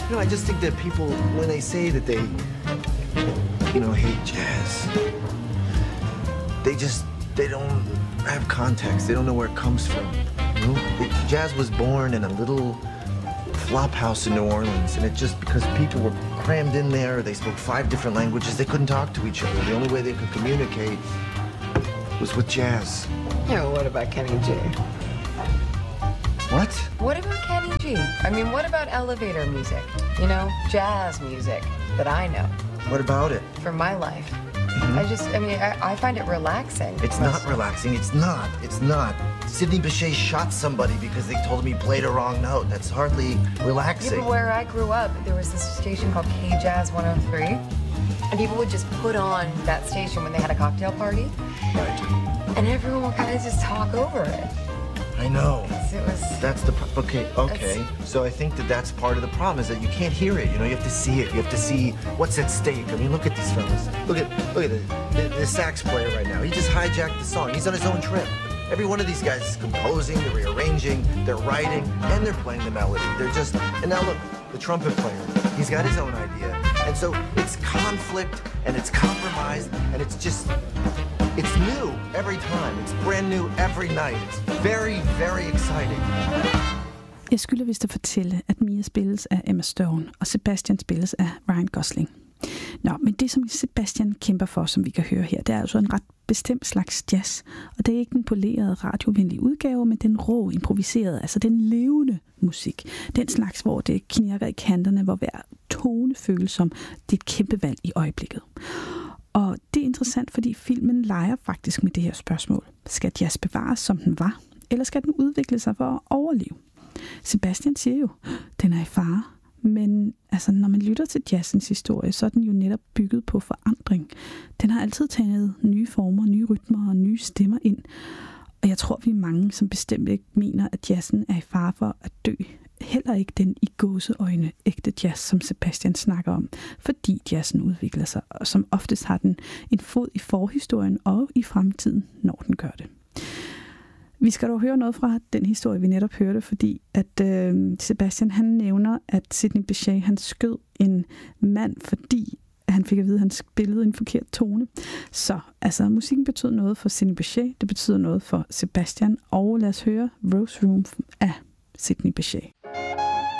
You know, I just think that people, when they say that they, hate jazz, they don't have context. They don't know where it comes from. You know, jazz was born in a little flop house in New Orleans, and it just because people were crammed in there, they spoke 5 different languages, they couldn't talk to each other. The only way they could communicate was with jazz. Yeah, what about Kenny G? What? What about Kenny G? I mean, what about elevator music? Jazz music that I know. What about it? For my life. Mm-hmm. I find it relaxing. It's not relaxing. It's not. Sidney Bechet shot somebody because they told him he played a wrong note. That's hardly relaxing. Yeah, but where I grew up, there was this station called K-Jazz 103. And people would just put on that station when they had a cocktail party. Right. And everyone would kind of just talk over it. I know. That's the okay. So I think that's part of the problem is that you can't hear it. You have to see it. You have to see what's at stake. I mean, look at these fellas. Look at the sax player right now. He just hijacked the song. He's on his own trip. Every one of these guys is composing, they're rearranging, they're writing, and they're playing the melody. And now look, the trumpet player, he's got his own idea. And so it's conflict, and it's compromise, and it's new every time. It's brand new every night. It's very, very exciting. Jeg skylder vist at fortælle, at Mia spilles af Emma Stone, og Sebastian spilles af Ryan Gosling. Nå, men det som Sebastian kæmper for, som vi kan høre her, det er altså en ret bestemt slags jazz. Og det er ikke den polerede radiovenlige udgave, men den rå, improviserede, altså den levende musik. Den slags, hvor det knirker i kanterne, hvor hver tone føles som det er et kæmpe valg i øjeblikket. Og det er interessant, fordi filmen leger faktisk med det her spørgsmål. Skal jazz bevares, som den var, eller skal den udvikle sig for at overleve? Sebastian siger jo, den er i fare. Men altså, når man lytter til jazzens historie, så er den jo netop bygget på forandring. Den har altid taget nye former, nye rytmer og nye stemmer ind. Og jeg tror, vi er mange, som bestemt ikke mener, at jazzen er i fare for at dø. Heller ikke den i gåseøjne ægte jazz, som Sebastian snakker om. Fordi jazzen udvikler sig, og som oftest har den en fod i forhistorien og i fremtiden, når den gør det. Vi skal dog høre noget fra den historie, vi netop hørte, fordi at Sebastian han nævner, at Sidney Bechet han skød en mand, fordi han fik at vide, at han spillede en forkert tone. Så altså, musikken betød noget for Sidney Bechet, det betyder noget for Sebastian, og lad os høre Rose Room af Sidney Bechet.